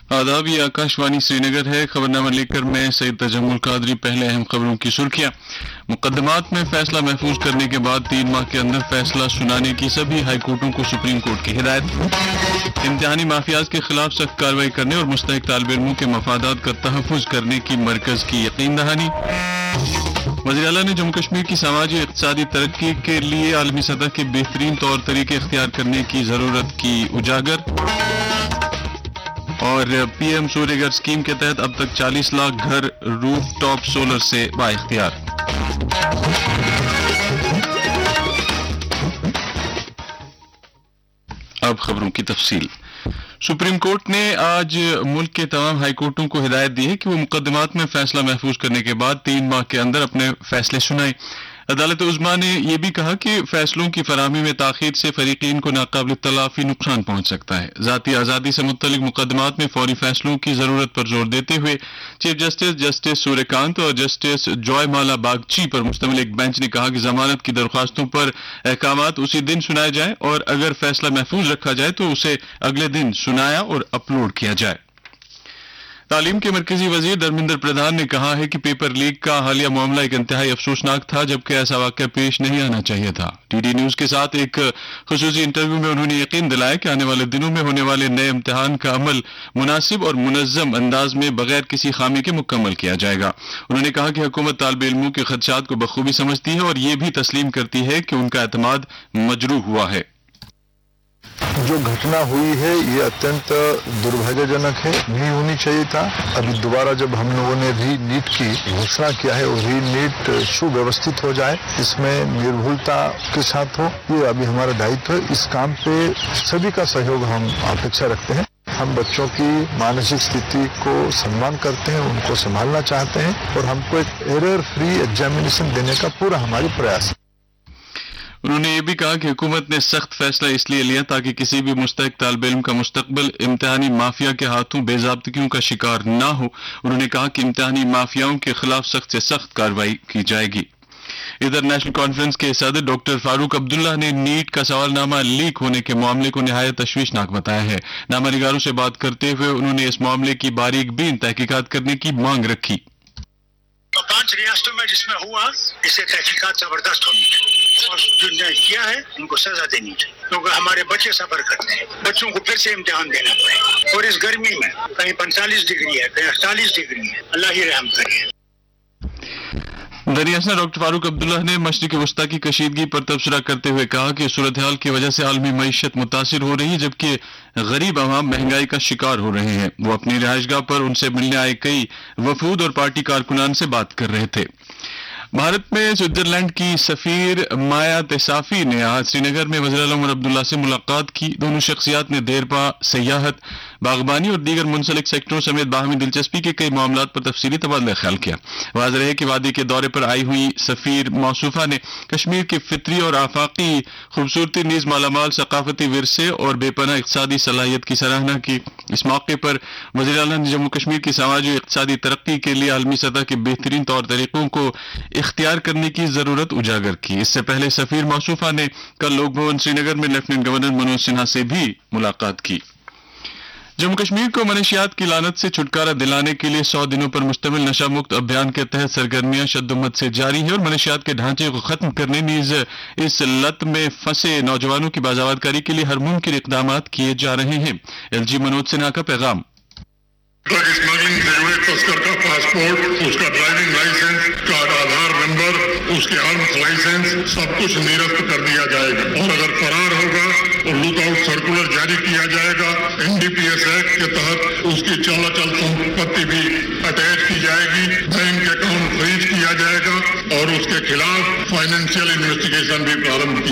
आदाब, ये आकाशवाणी श्रीनगर है। खबरनामा लेकर मैं सैयद तजम्मुल कादरी। पहले अहम खबरों की सुर्खियां। मुकदमात में फैसला महफूज करने के बाद 3 माह के अंदर फैसला सुनाने की सभी हाईकोर्टों को सुप्रीम कोर्ट की हिदायत। इम्तिहानी माफियाज के खिलाफ सख्त कार्रवाई करने और मुस्तहिक तालिब इल्मों के मफादात का तहफ़्फ़ुज़ करने की मरकज की यकीन दहानी। वज़ीर आला ने जम्मू कश्मीर की समाजी इक़्तिसादी तरक्की के लिए आलमी सतह के बेहतरीन तौर तरीके इख्तियार करने की ज़रूरत की उजागर। और पीएम सूर्यघर स्कीम के तहत अब तक 40 लाख घर रूफ टॉप सोलर से बाइख्तियार। अब खबरों की तफसील। सुप्रीम कोर्ट ने आज मुल्क के तमाम हाई कोर्टों को हिदायत दी है कि वो मुकदमात में फैसला महफूज करने के बाद 3 माह के अंदर अपने फैसले सुनाएं। अदालत उज़्मा ने यह भी कहा कि फैसलों की फराहमी में ताखीर से फरीकीन को नाकाबिल तलाफी नुकसान पहुंच सकता है। ज़ाती आज़ादी से मुत्तलिक मुकदमात में फौरी फैसलों की ज़रूरत पर जोर देते हुए चीफ जस्टिस जस्टिस सूर्यकांत और जस्टिस जॉय माला बागची पर मुश्तमिल एक बेंच ने कहा कि जमानत की दरख्वास्तों पर अहकामात उसी दिन सुनाए जाए और अगर फैसला महफूज रखा जाए तो उसे अगले दिन सुनाया और अपलोड किया जाए। तालीम के मरकजी वजीर धर्मेंद्र प्रधान ने कहा है कि पेपर लीक का हालिया मामला एक इंतहाई अफसोसनाक था, जबकि ऐसा वाक़या पेश नहीं आना चाहिए था। टीडी न्यूज के साथ एक खुसूसी इंटरव्यू में उन्होंने यकीन दिलाया कि आने वाले दिनों में होने वाले नए इम्तिहान का अमल मुनासिब और मुनज़्ज़म अंदाज में बगैर किसी खामी के मुकम्मल किया जाएगा। उन्होंने कहा कि हुकूमत तालिब इल्मों के खदशात को बखूबी समझती है और ये भी तस्लीम करती है कि उनका एतमाद मजरूह हुआ है। जो घटना हुई है ये अत्यंत दुर्भाग्यजनक है, नहीं होनी चाहिए था। अभी दोबारा जब हम लोगों ने री नीट की घोषणा किया है और री नीट सुव्यवस्थित हो जाए, इसमें निर्भुलता के साथ हो, ये अभी हमारा दायित्व है। इस काम पे सभी का सहयोग हम अपेक्षा रखते हैं। हम बच्चों की मानसिक स्थिति को सम्मान करते हैं, उनको संभालना चाहते हैं और हमको एक एरर फ्री एग्जामिनेशन देने का पूरा हमारी प्रयास है। उन्होंने ये भी कहा कि हुकूमत ने सख्त फैसला इसलिए लिया ताकि किसी भी मुस्तहिक तालिब इल्म का मुस्तकबिल इम्तिहानी माफिया के हाथों बेज़ाब्तियों का शिकार ना हो। उन्होंने कहा कि इम्तिहानी माफियाओं के खिलाफ सख्त से सख्त कार्रवाई की जाएगी। इधर नेशनल कॉन्फ्रेंस के सदर डॉक्टर फारूक अब्दुल्ला ने नीट का सवालनामा लीक होने के मामले को निहायत तशवीशनाक बताया है। नामानिगारों से बात करते हुए उन्होंने इस मामले की बारीक बीन तहकीकात करने की मांग रखी। 5 रियासतों में जिसमें हुआ, इसे तहकीकात जबरदस्त होनी चाहिए और जिन्होंने किया है उनको सजा देनी चाहिए, क्योंकि हमारे बच्चे सफर करते हैं। बच्चों को फिर से इम्तिहान देना पड़े और इस गर्मी में कहीं 45 डिग्री है, कहीं 48 डिग्री है। अल्लाह ही रहम करे। दरियासना डॉक्टर फारूक अब्दुल्ला ने मशरिक वस्ता की कशीदगी पर तबसरा करते हुए कहा कि सूरत हाल की वजह से आलमी मईशत मुतासिर हो रही है, जबकि गरीब अवाम महंगाई का शिकार हो रहे हैं। वो अपनी रिहाइशगाह पर उनसे मिलने आए कई वफूद और पार्टी कारकुनान से बात कर रहे थे। भारत में स्विट्जरलैंड की सफीर माया तेसाफी ने आज श्रीनगर में वज़ीर आला उमर अब्दुल्ला से मुलाकात की। दोनों शख्सियात ने देरपा, सयाहत, बागबानी और दीगर मुंसलिक सेक्टरों समेत बाहमी दिलचस्पी के कई मामलात पर तफसीली तबादला ख्याल किया। वाज़ेह है कि वादी के दौरे पर आई हुई सफीर मौसूफा ने कश्मीर की फितरी और आफाकी खूबसूरती नीज मालामाल सकाफती विरसे और बेपनाह इक़्तिसादी सलाहियत की सराहना की। इस मौके पर वज़ीर आला ने जम्मू कश्मीर की समाजी इक़्तिसादी तरक्की के लिए आलमी सतह के बेहतरीन तौर तरीकों को इख्तियार करने की जरूरत उजागर की। इससे पहले सफीर मौसूफा ने कल लोक भवन श्रीनगर में लेफ्टिनेंट गवर्नर मनोज सिन्हा से भी मुलाकात की। जम्मू कश्मीर को मनशियात की लानत से छुटकारा दिलाने के लिए 100 दिनों पर मुश्तमिल नशा मुक्त अभियान के तहत सरगर्मियां शद्दोमत से जारी है और मनशियात के ढांचे को खत्म करने नीज इस लत में फंसे नौजवानों की बाजावतकारी के लिए हर मुमकिन इकदाम किए जा रहे हैं। एलजी मनोज सिन्हा का पैगाम। ड्रग स्मगलिंग से जुड़े तस्कर का पासपोर्ट, उसका ड्राइविंग लाइसेंस, का आधार नंबर, उसके आर्म्स लाइसेंस सब कुछ निरस्त कर दिया जाएगा और अगर फरार होगा तो लुकआउट सर्कुलर जारी किया जाएगा। एनडीपीएस एक्ट के तहत उसकी चलाचल संपत्ति भी अटैच की जाएगी, बैंक अकाउंट फ्रीज किया जाएगा और उसके खिलाफ फाइनेंशियल इन्वेस्टिगेशन भी प्रारंभ किया